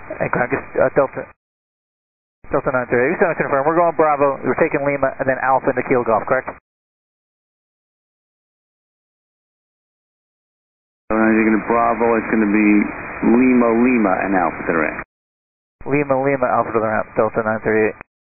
And Delta 938. We still confirm. We're going Bravo. We're taking Lima and then Alpha into Kilo Golf, correct? You're going to Bravo. It's going to be Lima and Alpha to the ramp. Lima, Alpha to the ramp. Delta 938.